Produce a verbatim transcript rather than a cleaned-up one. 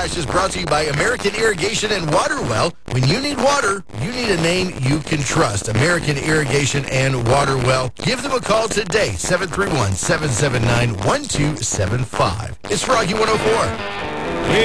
Flash is brought to you by American Irrigation and Waterwell. When you need water, you need a name you can trust. American Irrigation and Waterwell. Give them a call today, seven three one, seven seven nine, one two seven five. It's Froggy one oh four.